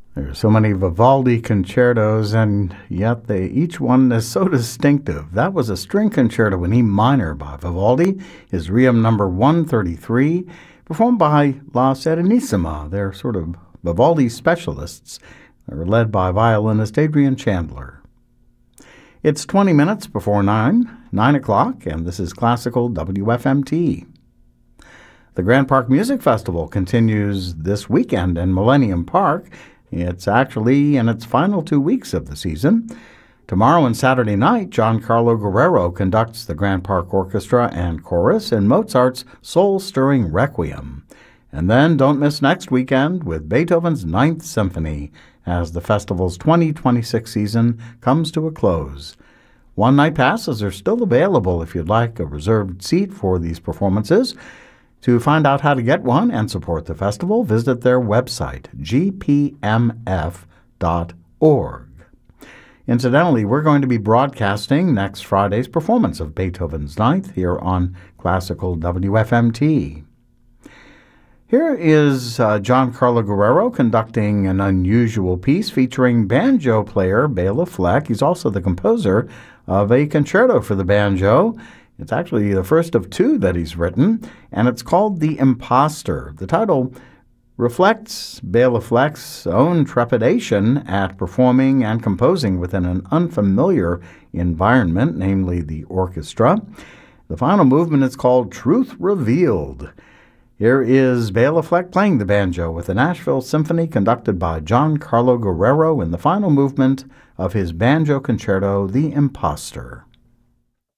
There's so many Vivaldi concertos, and yet each one is so distinctive. That was a string concerto in E minor by Vivaldi, his Requiem number 133, performed by La Serenissima. They're sort of Vivaldi specialists. They're led by violinist Adrian Chandler. It's 20 minutes before 9 o'clock, and this is Classical WFMT. The Grand Park Music Festival continues this weekend in Millennium Park. It's actually in its final 2 weeks of the season. Tomorrow and Saturday night, Giancarlo Guerrero conducts the Grand Park Orchestra and Chorus in Mozart's soul-stirring Requiem. And then don't miss next weekend with Beethoven's Ninth Symphony as the festival's 2026 season comes to a close. One-night passes are still available if you'd like a reserved seat for these performances. To find out how to get one and support the festival, visit their website, gpmf.org. Incidentally, we're going to be broadcasting next Friday's performance of Beethoven's Ninth here on Classical WFMT. Here is Giancarlo Guerrero conducting an unusual piece featuring banjo player Bela Fleck. He's also the composer of a concerto for the banjo. It's actually the first of two that he's written, and it's called The Imposter. The title reflects Bela Fleck's own trepidation at performing and composing within an unfamiliar environment, namely the orchestra. The final movement is called Truth Revealed. Here is Bela Fleck playing the banjo with the Nashville Symphony conducted by Giancarlo Guerrero in the final movement of his banjo concerto, The Imposter.